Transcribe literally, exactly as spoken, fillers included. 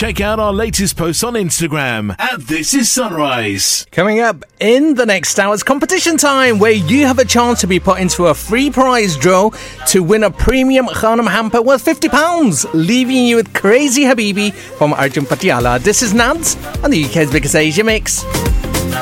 check out our latest posts on Instagram at This Is Sunrise. Coming up in the next hour, it's competition time, where you have a chance to be put into a free prize draw to win a premium Khanam hamper worth fifty pounds, leaving you with Crazy Habibi from Arjun Patiala. This is Nads on the U K's biggest Asia mix.